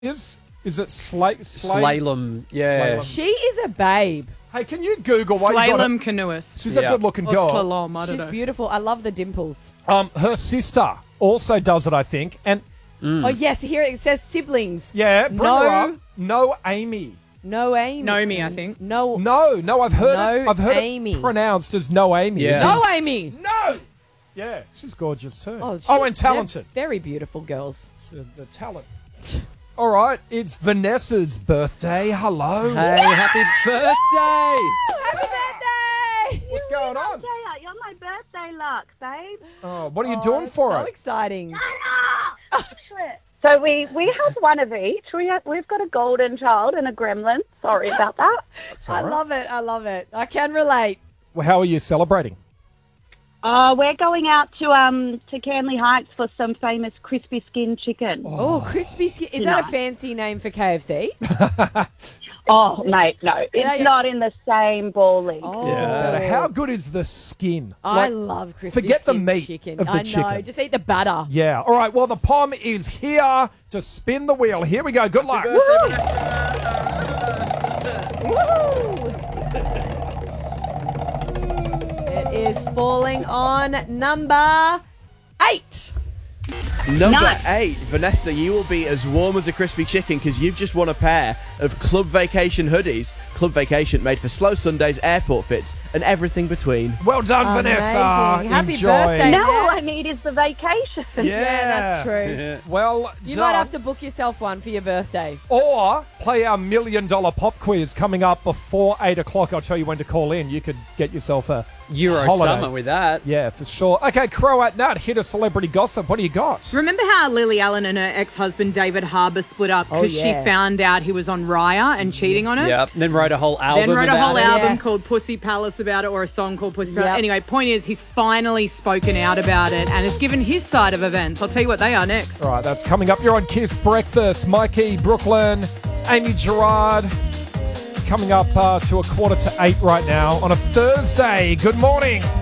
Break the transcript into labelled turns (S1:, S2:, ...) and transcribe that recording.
S1: Is it
S2: Slalom. Yeah.
S1: Slalom.
S3: She is a babe.
S1: Hey, can you Google what you got?
S4: Slalom canoeist.
S1: She's a good-looking
S4: Or
S1: girl.
S4: slalom, I don't
S3: She's
S4: know.
S3: beautiful. I love the dimples.
S1: Her sister also does it, I think. And
S3: Oh, yes. Here it says siblings.
S1: yeah, bring
S3: No.
S1: her up. No, Amy.
S3: No Amy.
S4: Nomi, I think.
S3: No.
S1: No, I've heard
S3: No,
S1: I've heard
S3: Amy.
S1: it pronounced as no Amy.
S2: Yeah.
S3: No Amy.
S1: No. Yeah, she's gorgeous too.
S3: she's-
S1: And talented.
S3: they're very beautiful girls.
S1: It's, the talent. All right, it's Vanessa's birthday. Hello.
S2: Hey, happy birthday!
S3: Happy birthday!
S1: What's going on?
S5: You're my birthday luck, babe.
S1: Oh, what are you doing
S3: That's
S1: for
S3: so
S1: it?
S3: exciting.
S5: So we have one of each. We've got a golden child and a gremlin. Sorry about that.
S3: I love it. I love it. I can relate.
S1: Well, how are you celebrating?
S5: We're going out to Canley Heights for some famous crispy skin chicken.
S3: Oh, crispy skin. Is that a fancy name for KFC?
S5: Oh, mate, no. It's
S3: Yeah.
S5: not in the same ball league.
S3: Oh.
S1: Yeah. How good is the skin?
S3: I
S1: Like,
S3: love crispy
S1: forget the
S3: skin
S1: meat
S3: chicken.
S1: of the
S3: I know.
S1: chicken.
S3: Just eat the batter.
S1: Yeah. All right. Well, the POM is here to spin the wheel. Here we go. Good luck.
S3: It is falling on number 8.
S2: Number 8, Vanessa, you will be as warm as a crispy chicken because you've just won a pair of Club Vacation hoodies. Club Vacation made for slow Sundays, airport fits, and everything between.
S1: Well done, Vanessa.
S3: Amazing. Happy
S1: Enjoy.
S3: birthday.
S5: No,
S3: Yes.
S5: I need is the vacation.
S1: Yeah,
S3: that's true.
S1: Well
S3: You
S1: done.
S3: might have to book yourself one for your birthday.
S1: Or play our $1 million pop quiz coming up before 8 o'clock. I'll tell you when to call in. You could get yourself a
S2: Euro
S1: holiday.
S2: summer with that.
S1: Yeah, for sure. Okay, Crow at Nat, hit a celebrity gossip. What do you got?
S4: Remember how Lily Allen and her ex-husband David Harbour split up because
S3: yeah.
S4: she found out he was on Raya and cheating on her?
S2: Yep. Then wrote a whole album
S4: Then wrote a
S2: about
S4: whole
S2: it.
S4: album
S3: Yes.
S4: called Pussy Palace about it, or a song called Pussy Palace.
S3: Yep.
S4: Anyway, point is, he's finally spoken out about it and has given his side of events. I'll tell you what they are next.
S1: All right, that's coming up. You're on Kiss Breakfast. Mikey, Brooklyn, Amy Gerard. Coming up to 7:45 right now on a Thursday. Good morning.